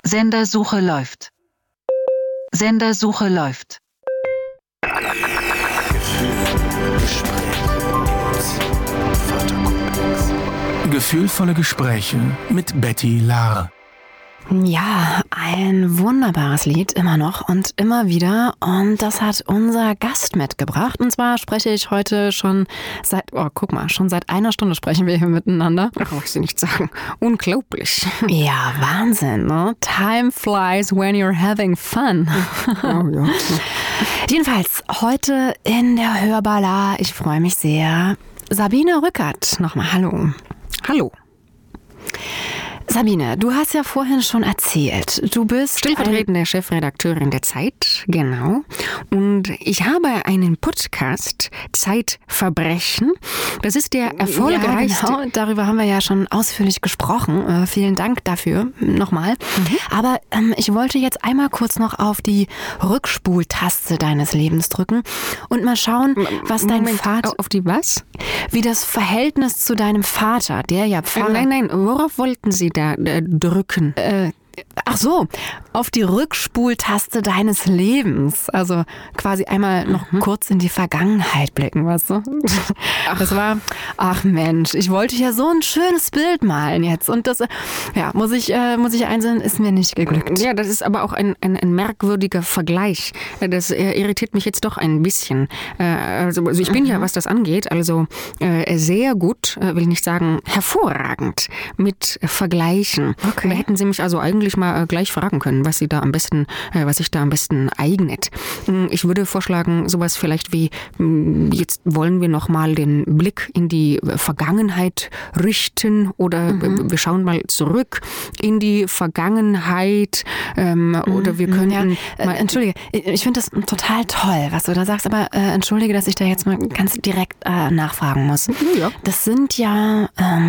Sendersuche läuft. Sendersuche läuft. Gefühlvolle Gespräche mit Betty Lare. Ja, ein wunderbares Lied, immer noch und immer wieder. Und das hat unser Gast mitgebracht. Und zwar spreche ich heute schon seit einer Stunde sprechen wir hier miteinander. Ach, was ich nicht sagen. Unglaublich. Ja, Wahnsinn, ne? Time flies when you're having fun. Oh, ja. Jedenfalls heute in der Hörbala, ich freue mich sehr, Sabine Rückert. Nochmal hallo. Hallo. Sabine, du hast ja vorhin schon erzählt, du bist stellvertretende Chefredakteurin der Zeit, genau. Und ich habe einen Podcast, Zeitverbrechen. Das ist der erfolgreichste. Ja, genau, darüber haben wir ja schon ausführlich gesprochen. Vielen Dank dafür nochmal. Aber ich wollte jetzt einmal kurz noch auf die Rückspultaste deines Lebens drücken und mal schauen, was dein Vater... Auf die was? Wie das Verhältnis zu deinem Vater, der ja Pfarrer... Nein, worauf wollten Sie da drücken? Ach so, auf die Rückspultaste deines Lebens. Also quasi einmal noch kurz in die Vergangenheit blicken, weißt du? Ach Mensch, ich wollte ja so ein schönes Bild malen jetzt. Und das, ja, muss ich einsehen, ist mir nicht geglückt. Ja, das ist aber auch ein merkwürdiger Vergleich. Das irritiert mich jetzt doch ein bisschen. Also ich bin ja, was das angeht, also sehr gut, will ich nicht sagen, hervorragend mit Vergleichen. Okay. Da hätten Sie mich also eigentlich mal gleich fragen können, was sich da am besten eignet. Ich würde vorschlagen, sowas vielleicht wie, jetzt wollen wir noch mal den Blick in die Vergangenheit richten oder wir schauen mal zurück in die Vergangenheit oder wir könnten... Ja, entschuldige, ich finde das total toll, was du da sagst, aber entschuldige, dass ich da jetzt mal ganz direkt nachfragen muss. Ja. Das sind ja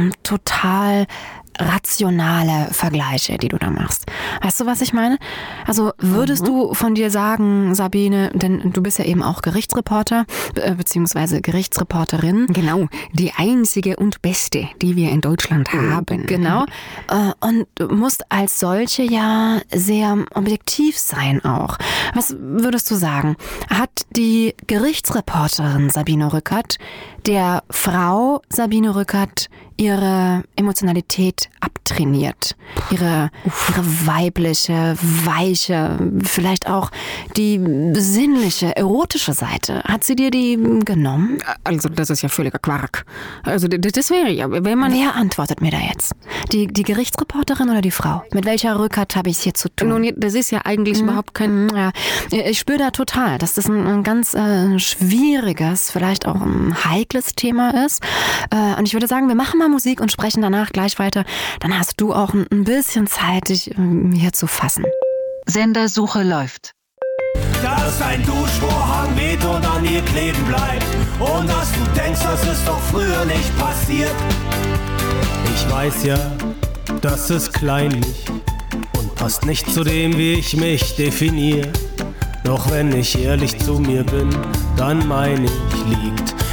total rationale Vergleiche, die du da machst. Weißt du, was ich meine? Also würdest du von dir sagen, Sabine, denn du bist ja eben auch Gerichtsreporter, beziehungsweise Gerichtsreporterin. Genau, die einzige und beste, die wir in Deutschland haben. Genau. Und du musst als solche ja sehr objektiv sein auch. Was würdest du sagen? Hat die Gerichtsreporterin Sabine Rückert der Frau Sabine Rückert ihre Emotionalität abtrainiert? Ihre weibliche, weiche, vielleicht auch die sinnliche, erotische Seite. Hat sie dir die genommen? Also das ist ja völliger Quark. Also das wäre ja, wenn man... Wer antwortet mir da jetzt? Die Gerichtsreporterin oder die Frau? Mit welcher Rückert habe ich es hier zu tun? Nun, das ist ja eigentlich überhaupt kein... Ja, ich spüre da total, dass das ein ganz schwieriges, vielleicht auch ein heikles Thema ist. Und ich würde sagen, wir machen mal Musik und sprechen danach gleich weiter. Dann hast du auch ein bisschen Zeit, dich hier zu fassen. Sendersuche läuft. Dass dein Duschvorhang weht und an dir kleben bleibt und dass du denkst, das ist doch früher nicht passiert. Ich weiß ja, das ist kleinlich und passt nicht zu dem, wie ich mich definiere. Doch wenn ich ehrlich zu mir bin, dann meine ich, liegt